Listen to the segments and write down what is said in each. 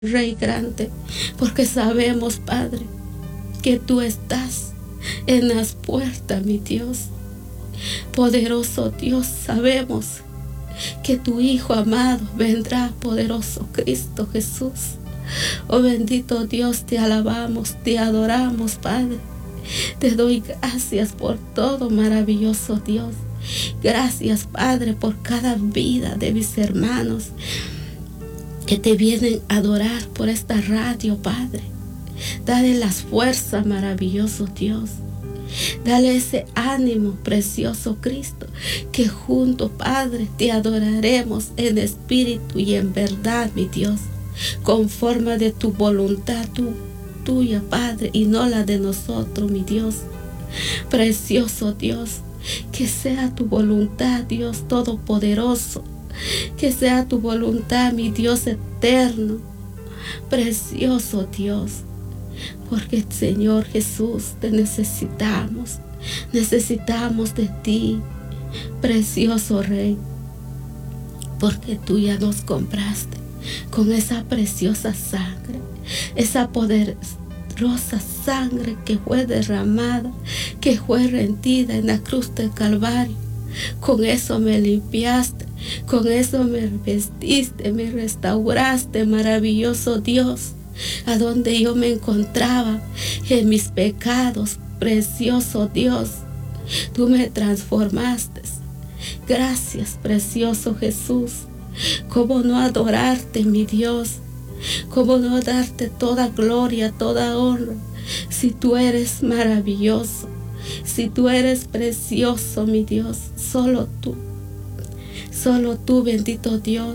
Rey grande, porque sabemos, Padre, que tú estás en las puertas, mi Dios. Poderoso Dios, sabemos que tu Hijo amado vendrá, poderoso Cristo Jesús. Oh bendito Dios, te alabamos, te adoramos, Padre. Te doy gracias por todo, maravilloso Dios. Gracias, Padre, por cada vida de mis hermanos que te vienen a adorar por esta radio, Padre. Dale las fuerzas, maravilloso Dios. Dale ese ánimo, precioso Cristo, que juntos, Padre, te adoraremos en espíritu y en verdad, mi Dios, conforme de tu voluntad, tuya, Padre, y no la de nosotros, mi Dios. Precioso Dios, que sea tu voluntad, Dios Todopoderoso. Que sea tu voluntad, mi Dios eterno, precioso Dios, porque Señor Jesús, te necesitamos de ti, precioso Rey, porque tú ya nos compraste con esa preciosa sangre, esa poderosa sangre que fue derramada, que fue rendida en la cruz del Calvario. Con eso me limpiaste, con eso me vestiste, me restauraste, maravilloso Dios, a donde yo me encontraba en mis pecados, precioso Dios, tú me transformaste. Gracias, precioso Jesús. ¿Cómo no adorarte, mi Dios? ¿Cómo no darte toda gloria, toda honra, si tú eres maravilloso? Si tú eres precioso, mi Dios, solo tú, bendito Dios,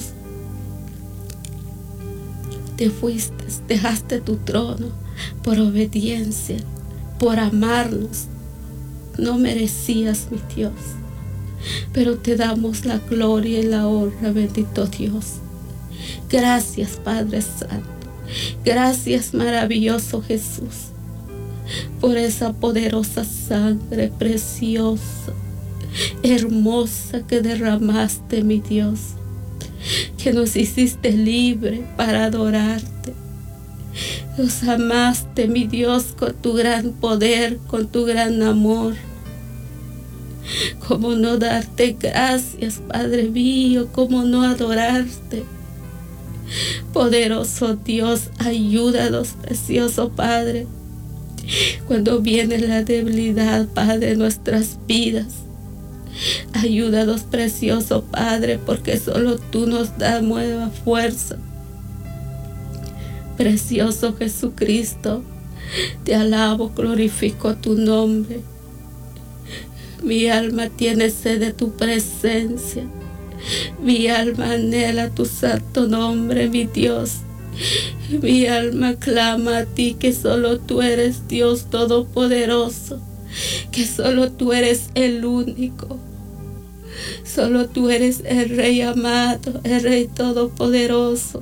te fuiste, dejaste tu trono por obediencia, por amarnos. No merecías, mi Dios, pero te damos la gloria y la honra, bendito Dios. Gracias, Padre Santo. Gracias, maravilloso Jesús, por esa poderosa sangre preciosa, hermosa que derramaste, mi Dios, que nos hiciste libre para adorarte. Nos amaste, mi Dios, con tu gran poder, con tu gran amor. ¿Cómo no darte gracias, Padre mío? ¿Cómo no adorarte? Poderoso Dios, ayúdanos, precioso Padre. Cuando viene la debilidad, Padre, en nuestras vidas, ayúdanos, precioso Padre, porque solo tú nos das nueva fuerza. Precioso Jesucristo, te alabo, glorifico tu nombre. Mi alma tiene sed de tu presencia. Mi alma anhela tu santo nombre, mi Dios. Mi alma clama a ti, que solo tú eres Dios Todopoderoso, que solo tú eres el único, solo tú eres el Rey amado, el Rey Todopoderoso.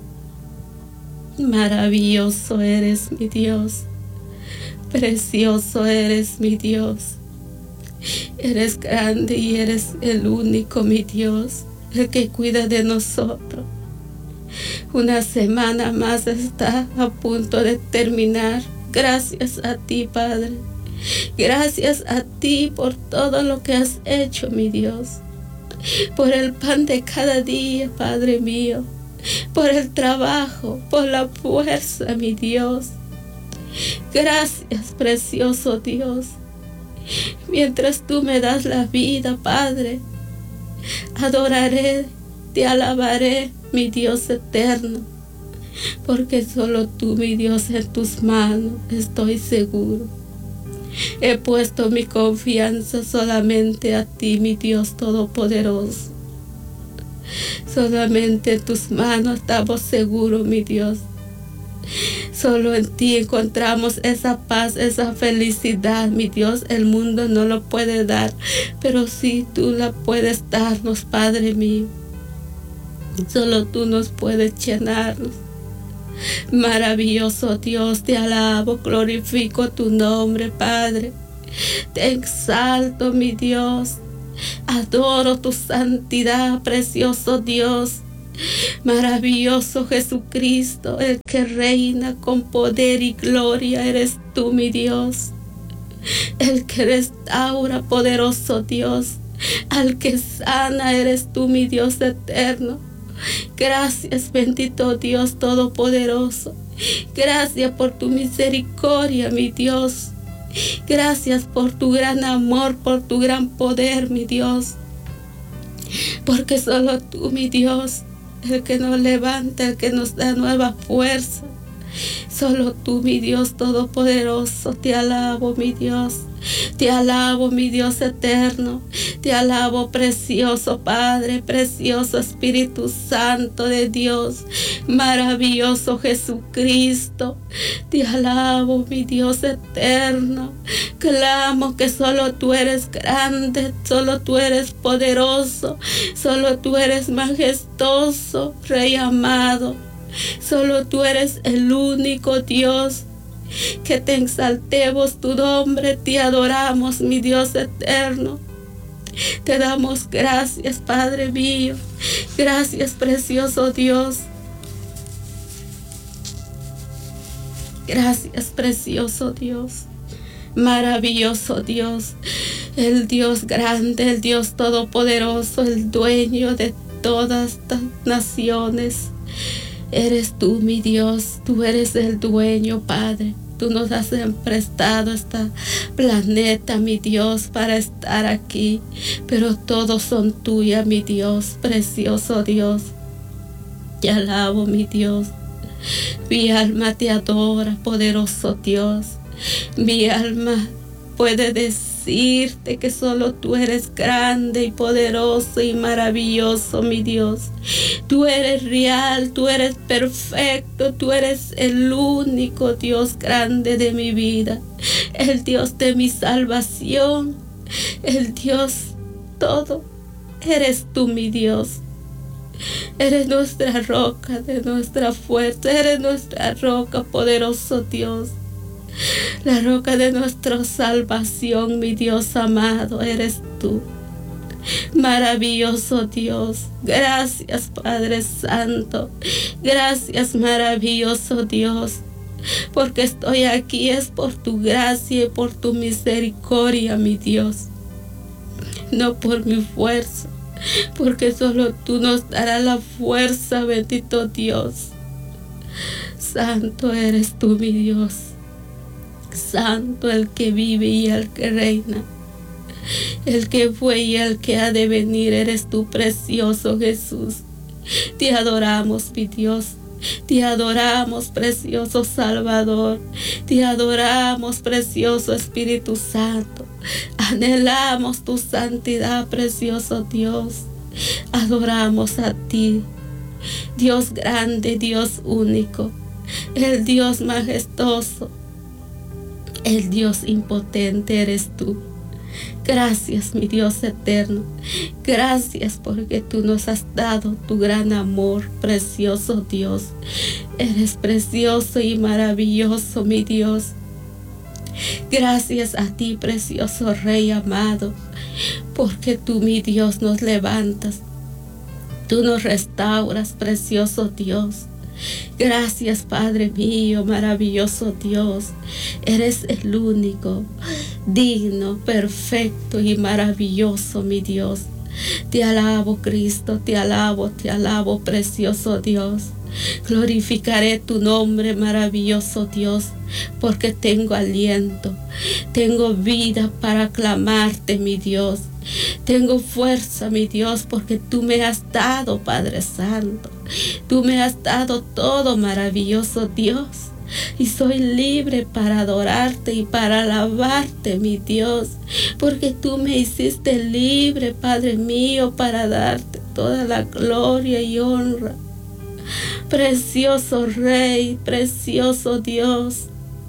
Maravilloso eres, mi Dios, precioso eres, mi Dios. Eres grande y eres el único, mi Dios, el que cuida de nosotros. Una semana más está a punto de terminar. Gracias a ti, Padre. Gracias a ti por todo lo que has hecho, mi Dios. Por el pan de cada día, Padre mío. Por el trabajo, por la fuerza, mi Dios. Gracias, precioso Dios. Mientras tú me das la vida, Padre, adoraré, te alabaré, mi Dios eterno, porque solo tú, mi Dios, en tus manos estoy seguro. He puesto mi confianza solamente a ti, mi Dios Todopoderoso. Solamente en tus manos estamos seguros, mi Dios. Solo en ti encontramos esa paz, esa felicidad, mi Dios. El mundo no lo puede dar, pero sí tú la puedes darnos, Padre mío. Solo tú nos puedes llenarnos. Maravilloso Dios, te alabo, glorifico tu nombre, Padre. Te exalto, mi Dios. Adoro tu santidad, precioso Dios. Maravilloso Jesucristo, el que reina con poder y gloria, eres tú, mi Dios. El que restaura, poderoso Dios. Al que sana, eres tú, mi Dios eterno. Gracias, bendito Dios todopoderoso. Gracias por tu misericordia, mi Dios. Gracias por tu gran amor, por tu gran poder, mi Dios. Porque solo tú, mi Dios, el que nos levanta, el que nos da nueva fuerza. Solo tú, mi Dios todopoderoso, te alabo, mi Dios. Te alabo, mi Dios eterno. Te alabo, precioso Padre, precioso Espíritu Santo de Dios. Maravilloso Jesucristo. Te alabo, mi Dios eterno. Clamo que solo tú eres grande, solo tú eres poderoso, solo tú eres majestuoso, Rey amado. Solo tú eres el único Dios. Que te exaltemos tu nombre, te adoramos, mi Dios eterno. Te damos gracias, Padre mío. Gracias, precioso Dios. Gracias, precioso Dios. Maravilloso Dios. El Dios grande, el Dios todopoderoso, el dueño de todas las naciones. Eres tú, mi Dios, tú eres el dueño, Padre. Tú nos has prestado este planeta, mi Dios, para estar aquí. Pero todos son tuyas, mi Dios, precioso Dios. Te alabo, mi Dios. Mi alma te adora, poderoso Dios. Mi alma puede decirte que solo tú eres grande y poderoso y maravilloso, mi Dios. Tú eres real, tú eres perfecto, tú eres el único Dios grande de mi vida, el Dios de mi salvación, el Dios todo. Eres tú, mi Dios. Eres nuestra roca, de nuestra fuerza, eres nuestra roca, poderoso Dios. La roca de nuestra salvación, mi Dios amado, eres tú. Maravilloso Dios. Gracias, Padre Santo. Gracias, maravilloso Dios. Porque estoy aquí es por tu gracia y por tu misericordia, mi Dios. No por mi fuerza, porque solo tú nos darás la fuerza, bendito Dios. Santo eres tú, mi Dios. Santo el que vive y el que reina. El que fue y el que ha de venir, eres tú, precioso Jesús. Te adoramos, mi Dios. Te adoramos, precioso Salvador. Te adoramos, precioso Espíritu Santo. Anhelamos tu santidad, precioso Dios. Adoramos a ti, Dios grande, Dios único, el Dios majestuoso, el Dios impotente eres tú. Gracias, mi Dios eterno. Gracias porque tú nos has dado tu gran amor, precioso Dios. Eres precioso y maravilloso, mi Dios. Gracias a ti, precioso Rey amado, porque tú, mi Dios, nos levantas. Tú nos restauras, precioso Dios. Gracias, Padre mío, maravilloso Dios. Eres el único, digno, perfecto y maravilloso, mi Dios. Te alabo, Cristo, te alabo, precioso Dios. Glorificaré tu nombre, maravilloso Dios, porque tengo aliento, tengo vida para aclamarte, mi Dios. Tengo fuerza, mi Dios, porque tú me has dado, Padre Santo. Tú me has dado todo, maravilloso Dios. Y soy libre para adorarte y para alabarte, mi Dios, porque tú me hiciste libre, Padre mío, para darte toda la gloria y honra. Precioso Rey, precioso Dios,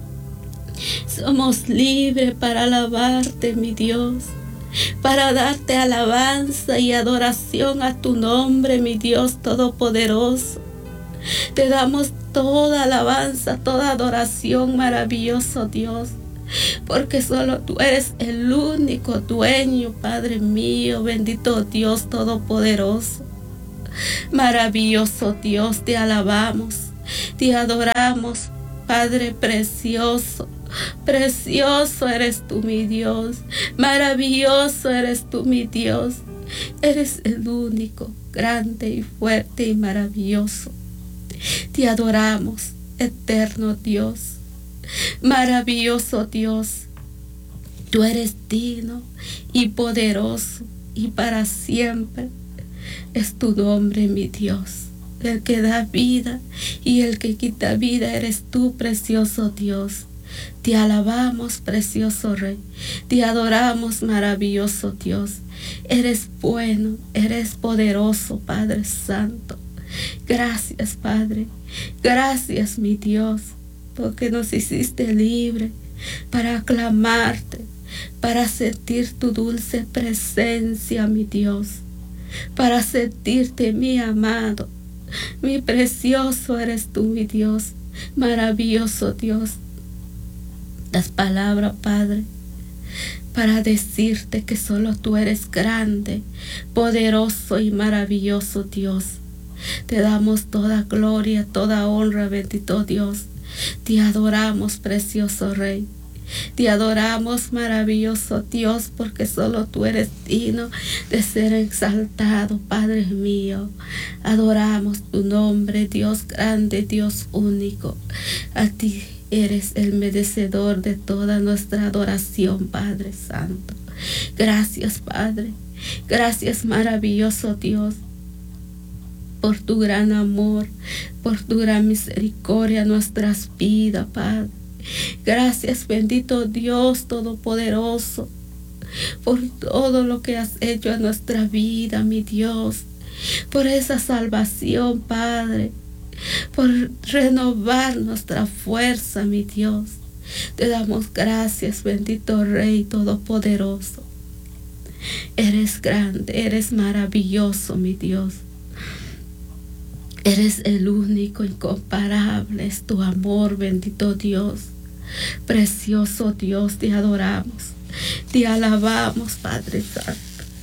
somos libres para alabarte, mi Dios, para darte alabanza y adoración a tu nombre, mi Dios todopoderoso. Te damos toda alabanza, toda adoración, maravilloso Dios, porque solo tú eres el único dueño, Padre mío, bendito Dios todopoderoso. Maravilloso Dios, te alabamos, te adoramos, Padre precioso. Precioso eres tú, mi Dios. Maravilloso eres tú, mi Dios. Eres el único, grande y fuerte y maravilloso. Te adoramos, eterno Dios. Maravilloso Dios. Tú eres digno y poderoso, y para siempre es tu nombre, mi Dios. El que da vida y el que quita vida eres tú, precioso Dios. Te alabamos, precioso Rey. Te adoramos, maravilloso Dios. Eres bueno, eres poderoso, Padre Santo. Gracias, Padre. Gracias, mi Dios, porque nos hiciste libre para aclamarte, para sentir tu dulce presencia, mi Dios, para sentirte, mi amado, mi precioso eres tú, mi Dios, maravilloso Dios. Las palabras, Padre, para decirte que solo tú eres grande, poderoso y maravilloso Dios. Te damos toda gloria, toda honra, bendito Dios. Te adoramos, precioso Rey. Te adoramos, maravilloso Dios, porque solo tú eres digno de ser exaltado, Padre mío. Adoramos tu nombre, Dios grande, Dios único. A ti eres el merecedor de toda nuestra adoración, Padre Santo. Gracias, Padre. Gracias, maravilloso Dios, por tu gran amor, por tu gran misericordia en nuestras vidas, Padre. Gracias, bendito Dios Todopoderoso, por todo lo que has hecho en nuestra vida, mi Dios, por esa salvación, Padre, por renovar nuestra fuerza, mi Dios. Te damos gracias, bendito Rey Todopoderoso. Eres grande, eres maravilloso, mi Dios. Eres el único, incomparable, es tu amor, bendito Dios. Precioso Dios, te adoramos, te alabamos, Padre Santo.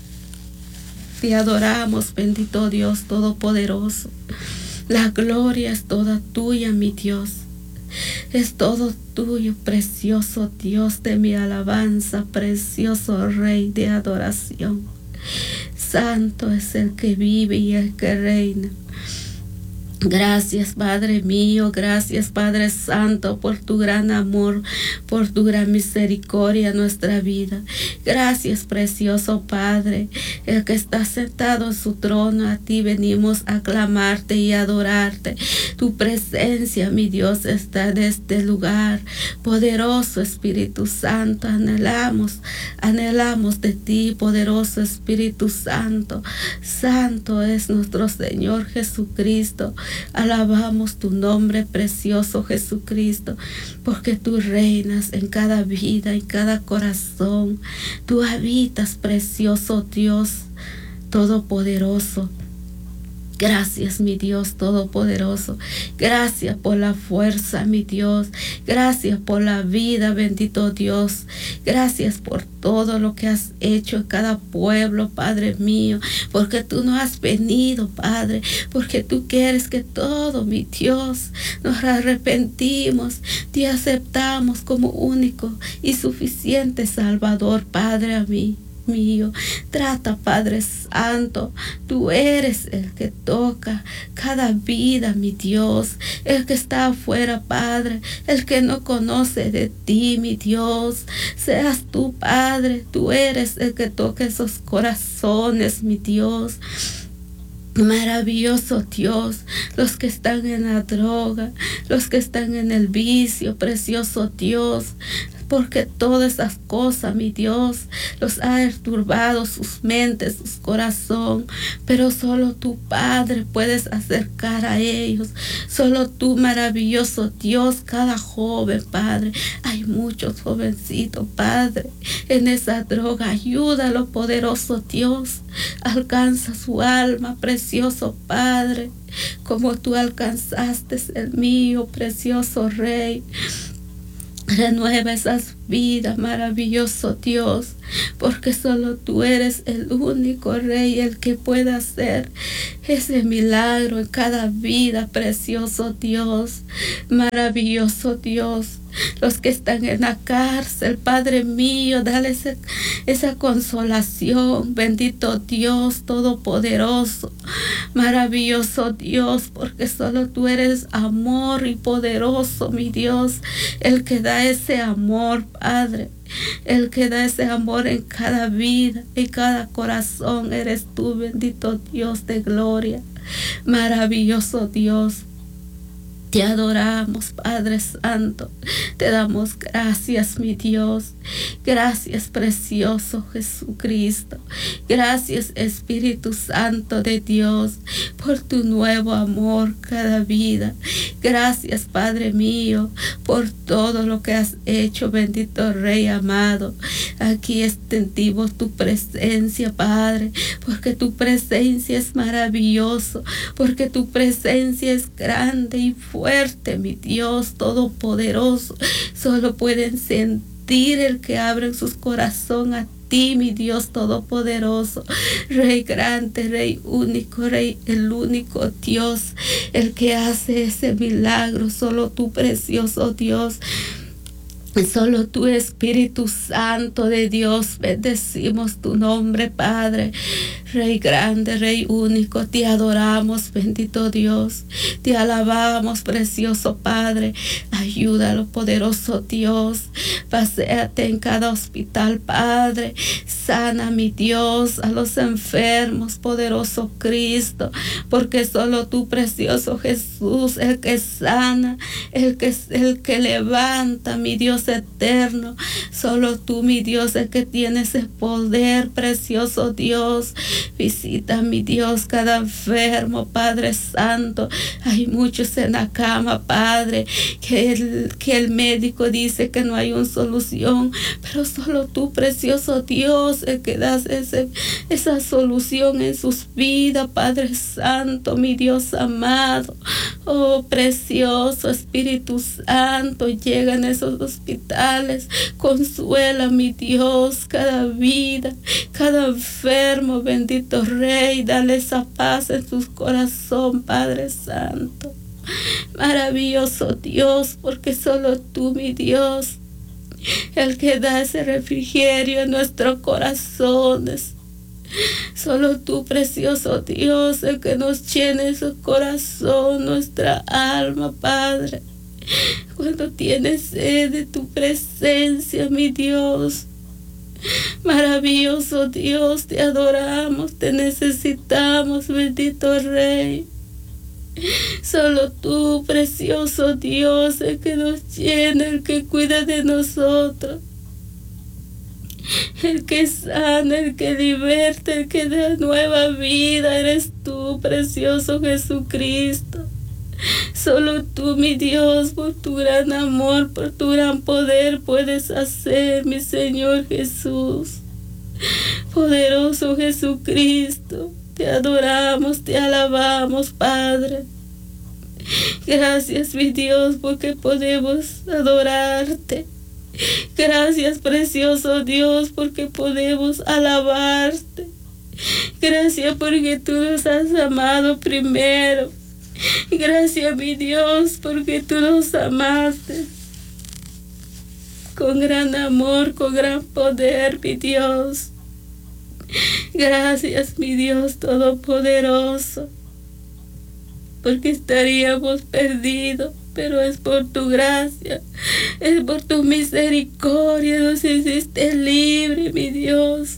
Te adoramos, bendito Dios Todopoderoso. La gloria es toda tuya, mi Dios. Es todo tuyo, precioso Dios de mi alabanza, precioso Rey de adoración. Santo es el que vive y el que reina. Gracias, Padre mío, gracias, Padre Santo, por tu gran amor, por tu gran misericordia en nuestra vida. Gracias, precioso Padre, el que está sentado en su trono. A ti venimos a aclamarte y adorarte. Tu presencia, mi Dios, está en este lugar. Poderoso Espíritu Santo, anhelamos de ti, poderoso Espíritu Santo. Santo es nuestro Señor Jesucristo. Alabamos tu nombre, precioso Jesucristo, porque tú reinas en cada vida, en cada corazón. Tú habitas, precioso Dios Todopoderoso. Gracias, mi Dios Todopoderoso. Gracias por la fuerza, mi Dios. Gracias por la vida, bendito Dios. Gracias por todo lo que has hecho en cada pueblo, Padre mío. Porque tú no has venido, Padre. Porque tú quieres que todo, mi Dios, nos arrepentimos. Te aceptamos como único y suficiente Salvador, Padre a mí. Mío, trata, Padre Santo, tú eres el que toca cada vida, mi Dios, el que está afuera, Padre, el que no conoce de ti, mi Dios. Seas tú, Padre, tú eres el que toca esos corazones, mi Dios. Maravilloso Dios, los que están en la droga, los que están en el vicio, precioso Dios, porque todas esas cosas, mi Dios, los ha perturbado sus mentes, su corazón, pero solo tú, Padre, puedes acercar a ellos. Solo tú, maravilloso Dios, cada joven, Padre, hay muchos jovencitos, Padre, en esa droga. Ayúdalo, poderoso Dios, alcanza su alma, precioso Padre, como tú alcanzaste el mío, precioso Rey. Renueva esas vidas, maravilloso Dios. porque solo tú eres el único Rey, el que puede hacer ese milagro en cada vida, precioso Dios, maravilloso Dios. Los que están en la cárcel, Padre mío, dale esa consolación, bendito Dios todopoderoso, maravilloso Dios, porque solo tú eres amor y poderoso, mi Dios, el que da ese amor, Padre. El que da ese amor en cada vida, en cada corazón, eres tú, bendito Dios de gloria, maravilloso Dios. Te adoramos, Padre Santo. Te damos gracias, mi Dios. Gracias, precioso Jesucristo. Gracias, Espíritu Santo de Dios, por tu nuevo amor cada vida. Gracias, Padre mío, por todo lo que has hecho, bendito Rey amado. Aquí extendimos tu presencia, Padre, porque tu presencia es maravilloso, porque tu presencia es grande y fuerte, mi Dios todopoderoso. Solo pueden sentir el que abren sus corazones a ti, mi Dios todopoderoso, Rey grande, Rey único, Rey el único Dios, el que hace ese milagro. Solo tú, precioso Dios. Solo tu Espíritu Santo de Dios, bendecimos tu nombre, Padre. Rey grande, Rey único, te adoramos, bendito Dios. Te alabamos, precioso Padre. Ayúdalo, poderoso Dios. Paséate en cada hospital, Padre. Sana, mi Dios, a los enfermos, poderoso Cristo. Porque solo tú, precioso Jesús, el que sana, el que levanta, mi Dios eterno. Solo tú, mi Dios, el que tiene ese poder, precioso Dios. Visita, mi Dios, cada enfermo, Padre Santo. Hay muchos en la cama, Padre, que el médico dice que no hay una solución, pero solo tú, precioso Dios, el que das esa solución en sus vidas, Padre Santo, mi Dios amado. Oh, precioso Espíritu Santo, llega en esos hospitales, consuela, mi Dios, cada vida, cada enfermo, bendito Rey, dale esa paz en su corazón, Padre Santo. Maravilloso Dios, porque solo tú, mi Dios, el que da ese refrigerio en nuestros corazones. Solo tú, precioso Dios, el que nos llena su corazón, nuestra alma, Padre. Cuando tienes sed de tu presencia, mi Dios. Maravilloso Dios, te adoramos, te necesitamos, bendito Rey. Solo tú, precioso Dios, el que nos llena, el que cuida de nosotros, el que sana, el que liberta, el que da nueva vida, eres tú, precioso Jesucristo. Solo tú, mi Dios, por tu gran amor, por tu gran poder, puedes hacer, mi Señor Jesús. Poderoso Jesucristo, te adoramos, te alabamos, Padre. Gracias, mi Dios, porque podemos adorarte. Gracias, precioso Dios, porque podemos alabarte. Gracias porque tú nos has amado primero. Gracias, mi Dios, porque tú nos amaste con gran amor, con gran poder, mi Dios. Gracias, mi Dios todopoderoso, porque estaríamos perdidos, pero es por tu gracia, es por tu misericordia, nos hiciste libre, mi Dios.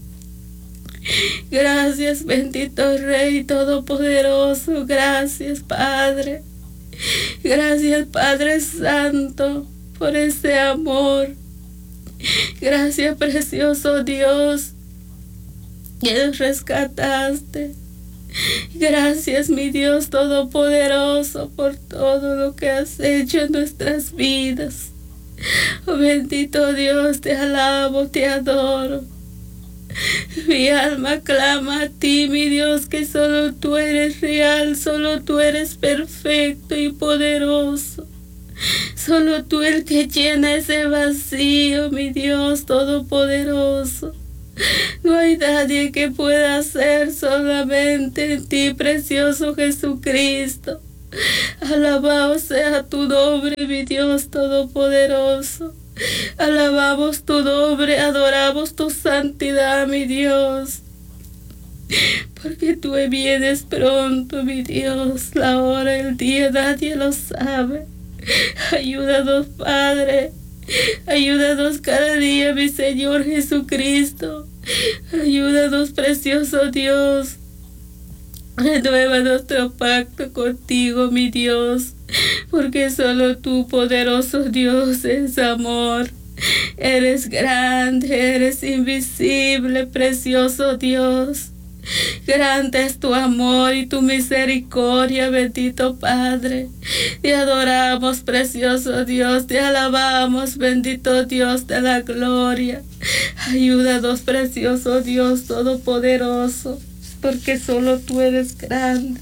Gracias, bendito Rey todopoderoso. Gracias, Padre. Gracias, Padre Santo, por ese amor. Gracias, precioso Dios, que nos rescataste. Gracias, mi Dios todopoderoso, por todo lo que has hecho en nuestras vidas. Oh, bendito Dios, te alabo, te adoro. Mi alma clama a ti, mi Dios, que solo tú eres real, solo tú eres perfecto y poderoso. Solo tú el que llena ese vacío, mi Dios todopoderoso. No hay nadie que pueda hacer, solamente en ti, precioso Jesucristo. Alabado sea tu nombre, mi Dios todopoderoso. Alabamos tu nombre, adoramos tu santidad, mi Dios. Porque tú vienes pronto, mi Dios. La hora, el día, nadie lo sabe. Ayúdanos, Padre. Ayúdanos cada día, mi Señor Jesucristo. Ayúdanos, precioso Dios. Renueva nuestro pacto contigo, mi Dios, porque solo tú, poderoso Dios, es amor. Eres grande, eres invisible, precioso Dios. Grande es tu amor y tu misericordia, bendito Padre. Te adoramos, precioso Dios, te alabamos, bendito Dios de la gloria. Ayúdanos, precioso Dios todopoderoso, porque solo tú eres grande.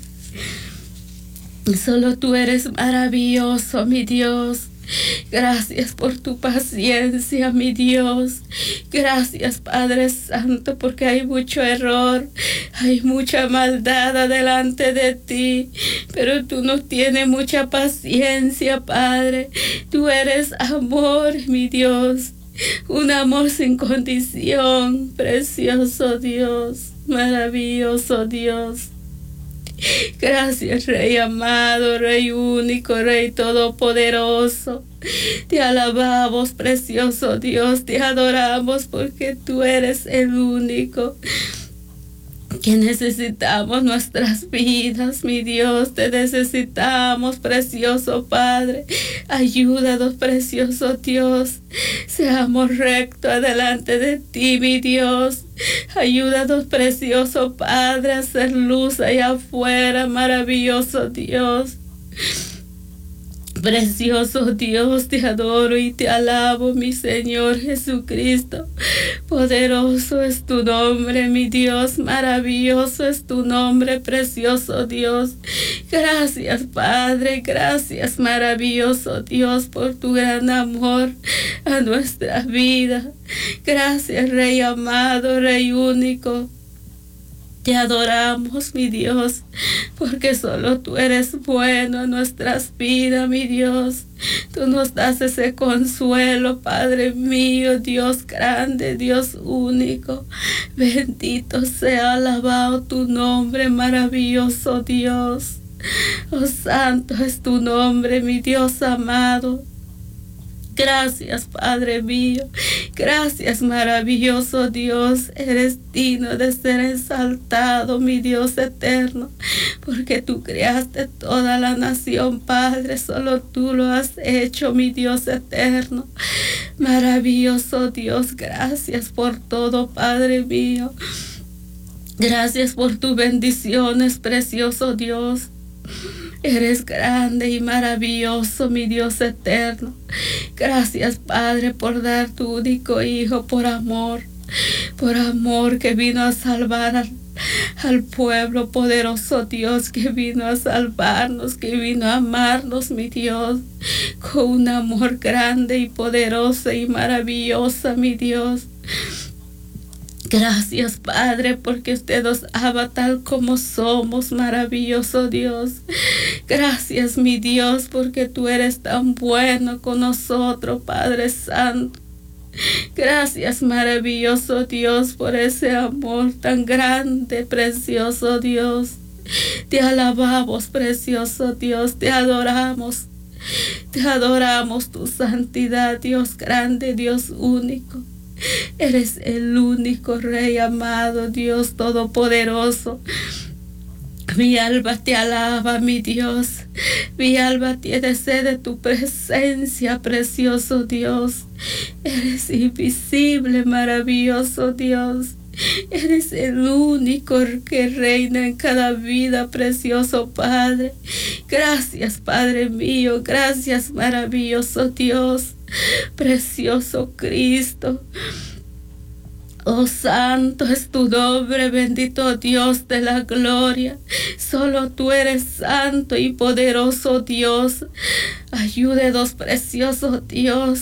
Solo tú eres maravilloso, mi Dios. Gracias por tu paciencia, mi Dios. Gracias, Padre Santo, porque hay mucho error, hay mucha maldad adelante de ti, pero tú nos tienes mucha paciencia, Padre. Tú eres amor, mi Dios, un amor sin condición, precioso Dios, maravilloso Dios. Gracias, Rey amado, Rey único, Rey todopoderoso. Te alabamos, precioso Dios, te adoramos porque tú eres el único que necesitamos nuestras vidas, mi Dios, te necesitamos, precioso Padre. Ayúdanos, precioso Dios, seamos rectos adelante de ti, mi Dios. Ayúdanos, precioso Padre, a hacer luz allá afuera, maravilloso Dios. Precioso Dios, te adoro y te alabo, mi Señor Jesucristo. Poderoso es tu nombre, mi Dios, maravilloso es tu nombre, precioso Dios. Gracias, Padre, gracias, maravilloso Dios, por tu gran amor a nuestra vida. Gracias, Rey amado, Rey único. Te adoramos, mi Dios, porque solo tú eres bueno en nuestras vidas, mi Dios. Tú nos das ese consuelo, Padre mío, Dios grande, Dios único. Bendito sea, alabado tu nombre, maravilloso Dios. Oh, santo es tu nombre, mi Dios amado. Gracias, Padre mío. Gracias, maravilloso Dios. Eres digno de ser exaltado, mi Dios eterno, porque tú creaste toda la nación, Padre. Solo tú lo has hecho, mi Dios eterno. Maravilloso Dios, gracias por todo, Padre mío. Gracias por tus bendiciones, precioso Dios. Eres grande y maravilloso, mi Dios eterno. Gracias, Padre, por dar tu único Hijo por amor que vino a salvar al pueblo, poderoso Dios, que vino a salvarnos, que vino a amarnos, mi Dios, con un amor grande y poderoso y maravilloso, mi Dios. Gracias, Padre, porque usted nos ama tal como somos, maravilloso Dios. Gracias, mi Dios, porque tú eres tan bueno con nosotros, Padre Santo. Gracias, maravilloso Dios, por ese amor tan grande, precioso Dios. Te alabamos, precioso Dios, te adoramos. Te adoramos tu santidad, Dios grande, Dios único. Eres el único Rey amado, Dios todopoderoso. Mi alma te alaba, mi Dios. Mi alma tiene sed de tu presencia, precioso Dios. Eres invisible, maravilloso Dios. Eres el único que reina en cada vida, precioso Padre. Gracias, Padre mío. Gracias, maravilloso Dios. Precioso Cristo. Oh, santo es tu nombre, bendito Dios de la gloria. Solo tú eres santo y poderoso Dios. Ayúdenos, precioso Dios.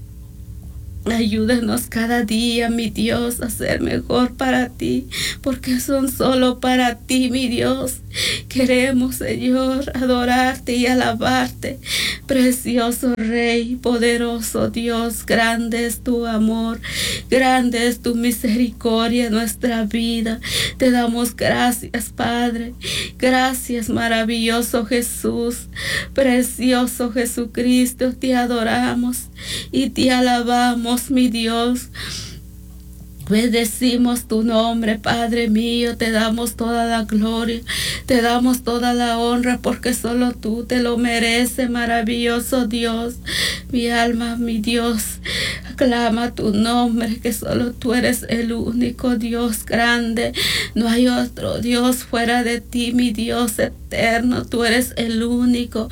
Ayúdenos cada día, mi Dios, a ser mejor para ti, porque son solo para ti, mi Dios. Queremos, Señor, adorarte y alabarte. Precioso Rey, poderoso Dios, grande es tu amor, grande es tu misericordia en nuestra vida. Te damos gracias, Padre. Gracias, maravilloso Jesús, precioso Jesucristo. Te adoramos y te alabamos, mi Dios. Bendecimos tu nombre, Padre mío, te damos toda la gloria, te damos toda la honra, porque solo tú te lo mereces, maravilloso Dios. Mi alma, mi Dios, aclama tu nombre, que solo tú eres el único Dios grande. No hay otro Dios fuera de ti, mi Dios eterno, tú eres el único.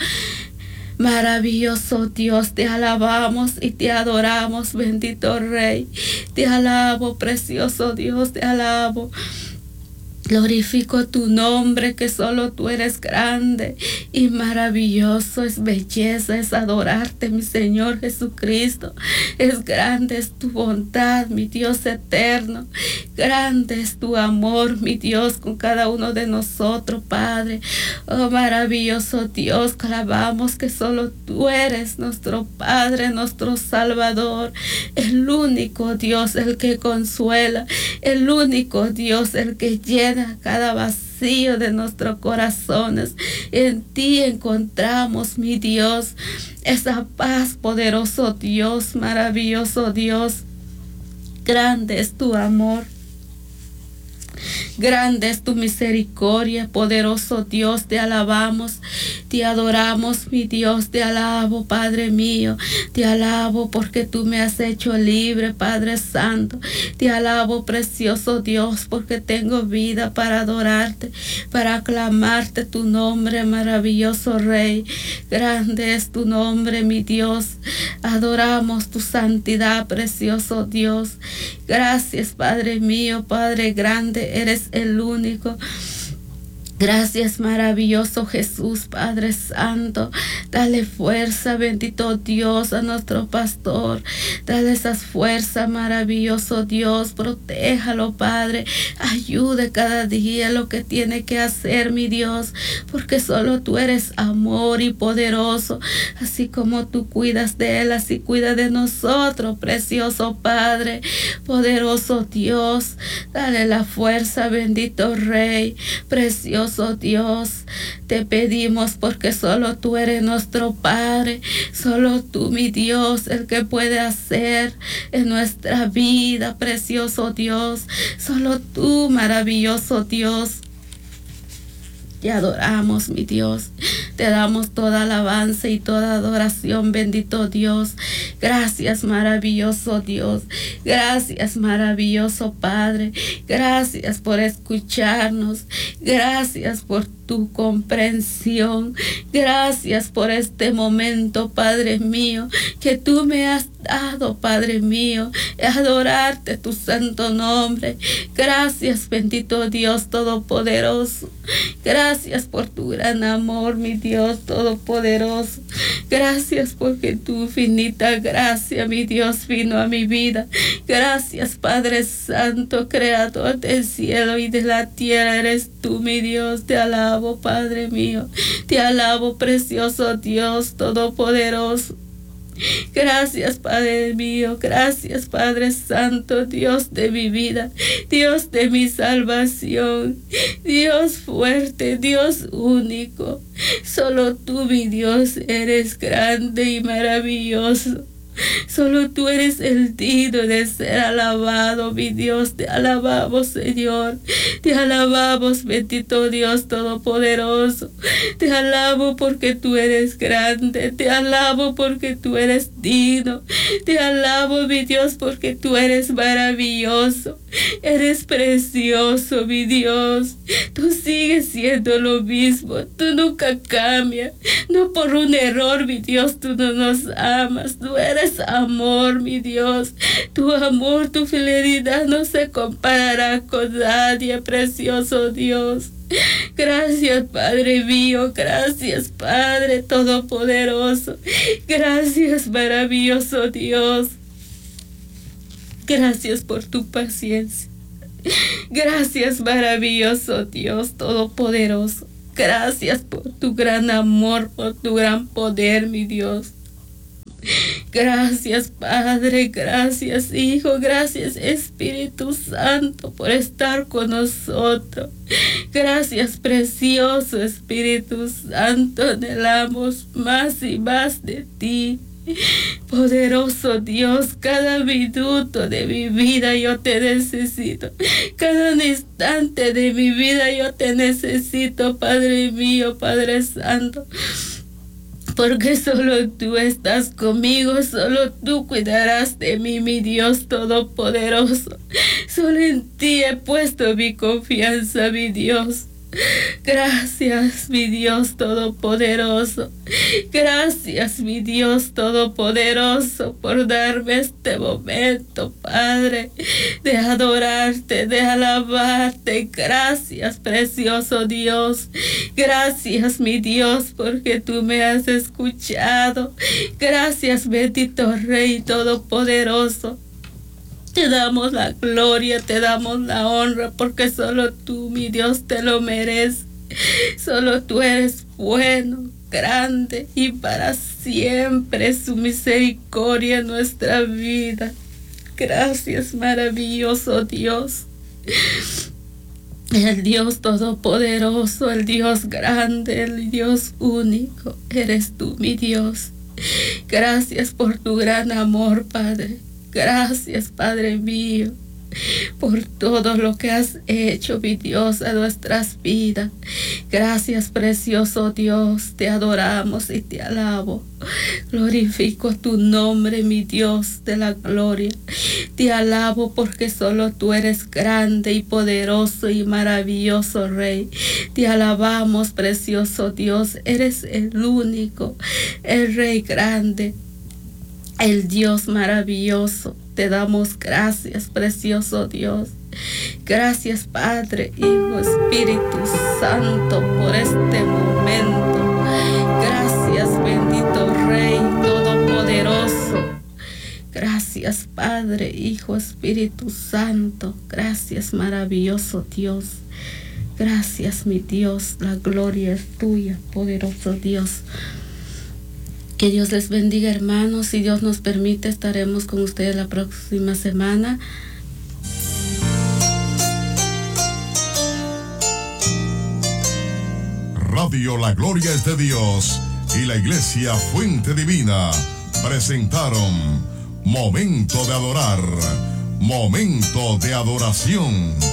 Maravilloso Dios, te alabamos y te adoramos, bendito Rey. Te alabo, precioso Dios, te alabo. Glorifico tu nombre, que solo tú eres grande y maravilloso. Es belleza, es adorarte, mi Señor Jesucristo. Es grande, es tu bondad, mi Dios eterno. Grande es tu amor, mi Dios, con cada uno de nosotros, Padre. Oh, maravilloso Dios, alabamos que solo tú eres nuestro Padre, nuestro Salvador. El único Dios, el que consuela. El único Dios, el que llena cada vacío de nuestros corazones. En ti encontramos, mi Dios, esa paz, poderoso Dios, maravilloso Dios. Grande es tu amor. Grande es tu misericordia, poderoso Dios, te alabamos, te adoramos, mi Dios, te alabo, Padre mío, te alabo porque tú me has hecho libre, Padre Santo, te alabo, precioso Dios, porque tengo vida para adorarte, para aclamarte tu nombre, maravilloso Rey. Grande es tu nombre, mi Dios, adoramos tu santidad, precioso Dios. Gracias, Padre mío, Padre grande, eres el único. Gracias, maravilloso Jesús, Padre Santo. Dale fuerza, bendito Dios, a nuestro pastor. Dale esas fuerzas, maravilloso Dios. Protéjalo, Padre. Ayude cada día lo que tiene que hacer, mi Dios, porque solo tú eres amor y poderoso. Así como tú cuidas de él, así cuida de nosotros, precioso Padre, poderoso Dios. Dale la fuerza, bendito Rey, precioso Dios, te pedimos porque solo tú eres nuestro Padre, solo tú, mi Dios, el que puede hacer en nuestra vida, precioso Dios, solo tú, maravilloso Dios. Te adoramos, mi Dios. Te damos toda alabanza y toda adoración, bendito Dios. Gracias, maravilloso Dios. Gracias, maravilloso Padre. Gracias por escucharnos. Gracias por tu comprensión. Gracias por este momento, Padre mío, que tú me has dado, Padre mío, adorarte tu santo nombre. Gracias, bendito Dios todopoderoso. Gracias por tu gran amor, mi Dios todopoderoso. Gracias porque tu infinita gracia, mi Dios, vino a mi vida. Gracias, Padre Santo, creador del cielo y de la tierra, eres tú, mi Dios. Te alabo, Padre mío. Te alabo, precioso Dios todopoderoso. Gracias, Padre mío, gracias, Padre Santo, Dios de mi vida, Dios de mi salvación, Dios fuerte, Dios único. Solo tú, mi Dios, eres grande y maravilloso. Solo tú eres el digno de ser alabado, mi Dios. Te alabamos, Señor. Te alabamos, bendito Dios todopoderoso. Te alabo porque tú eres grande. Te alabo porque tú eres digno. Te alabo, mi Dios, porque tú eres maravilloso. Eres precioso, mi Dios. Tú sigues siendo lo mismo. Tú nunca cambias. No por un error, mi Dios, tú no nos amas. Tú eres amor, mi Dios. Tu amor, tu fidelidad no se comparará con nadie, precioso Dios. Gracias, Padre mío. Gracias, Padre Todopoderoso. Gracias, maravilloso Dios. Gracias por tu paciencia. Gracias, maravilloso Dios Todopoderoso. Gracias por tu gran amor, por tu gran poder, mi Dios. Gracias, Padre, gracias, Hijo, gracias, Espíritu Santo, por estar con nosotros. Gracias, precioso Espíritu Santo, anhelamos más y más de ti. Poderoso Dios, cada minuto de mi vida yo te necesito. Cada instante de mi vida yo te necesito, Padre mío, Padre Santo. Porque solo tú estás conmigo, solo tú cuidarás de mí, mi Dios Todopoderoso. Solo en ti he puesto mi confianza, mi Dios. Gracias, mi Dios Todopoderoso. Gracias, mi Dios Todopoderoso, por darme este momento, Padre, de adorarte, de alabarte. Gracias, precioso Dios. Gracias, mi Dios, porque tú me has escuchado. Gracias, bendito Rey Todopoderoso. Te damos la gloria, te damos la honra, porque solo tú, mi Dios, te lo mereces. Solo tú eres bueno, grande, y para siempre su misericordia en nuestra vida. Gracias, maravilloso Dios. El Dios todopoderoso, el Dios grande, el Dios único, eres tú, mi Dios. Gracias por tu gran amor, Padre. Gracias, Padre mío, por todo lo que has hecho, mi Dios, a nuestras vidas. Gracias, precioso Dios, te adoramos y te alabo. Glorifico tu nombre, mi Dios de la gloria. Te alabo porque solo tú eres grande y poderoso y maravilloso Rey. Te alabamos, precioso Dios, eres el único, el Rey grande, el Dios maravilloso. Te damos gracias, precioso Dios. Gracias, Padre, Hijo, Espíritu Santo, por este momento. Gracias, bendito Rey Todopoderoso. Gracias, Padre, Hijo, Espíritu Santo. Gracias, maravilloso Dios. Gracias, mi Dios. La gloria es tuya, poderoso Dios. Que Dios les bendiga, hermanos. Si Dios nos permite, estaremos con ustedes la próxima semana. Radio La Gloria es de Dios y la Iglesia Fuente Divina presentaron Momento de Adorar, Momento de Adoración.